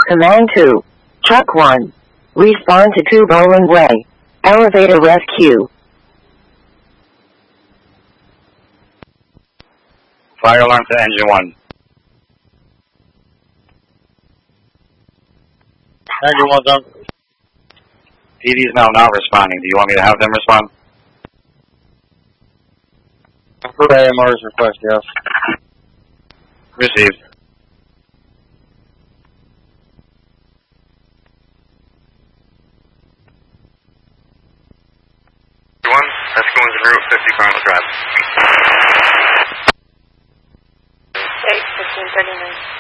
Command 2. Truck 1. Respond to 2 Bowling Way. Elevator rescue. Fire alarm to engine 1. Engine 1's on. PD is now not responding. Do you want me to have them respond? For AMR's request, yes. Received. That's going to Route 50 Carmel Drive. 8:15:39.